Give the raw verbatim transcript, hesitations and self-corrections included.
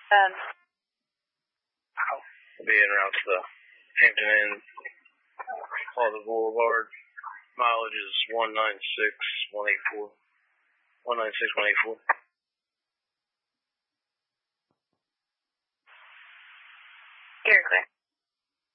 Um, I'll be en route to the Hampton Inn, Plaza Boulevard. Mileage is one nine six one eight four. one nine six one eight four. You're clear.